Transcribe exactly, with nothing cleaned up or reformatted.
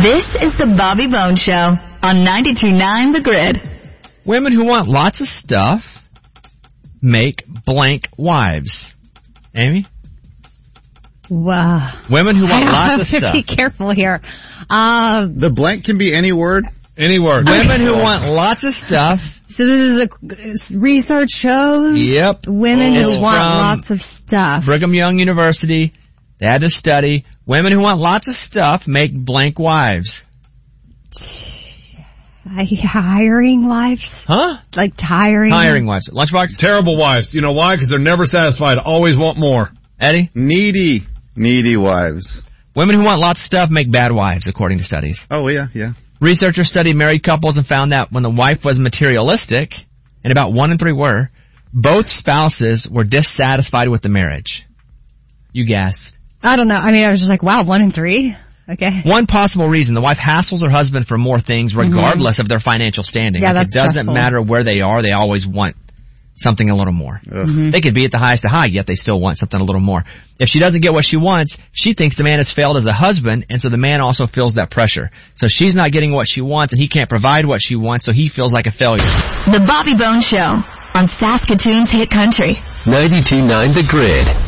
This is the Bobby Bones Show on ninety-two point nine The Grid. Women who want lots of stuff make blank wives. Amy? Wow. Women who want I lots have of to stuff. be careful here. Uh, The blank can be any word. Any word. Women who want lots of stuff. so this is a research shows Yep. women It's who want from lots of stuff. Brigham Young University. They had this study. Women who want lots of stuff make blank wives. Hiring wives? Huh? Like hiring? Hiring wives. Lunchbox? Terrible wives. You know why? Because they're never satisfied. Always want more. Eddie? Needy, needy wives. Women who want lots of stuff make bad wives, according to studies. Oh, yeah, yeah. Researchers studied married couples and found that when the wife was materialistic, and about one in three were, both spouses were dissatisfied with the marriage. You gasped. I don't know. I mean, I was just like, wow, one in three? Okay. One possible reason, the wife hassles her husband for more things regardless mm-hmm. of their financial standing. Yeah, like that's it doesn't stressful. matter where they are, they always want something a little more. Mm-hmm. They could be at the highest of high, yet they still want something a little more. If she doesn't get what she wants, she thinks the man has failed as a husband, and so the man also feels that pressure. So she's not getting what she wants, and he can't provide what she wants, so he feels like a failure. The Bobby Bones Show on Saskatoon's Hit Country. ninety-two point nine The Grid.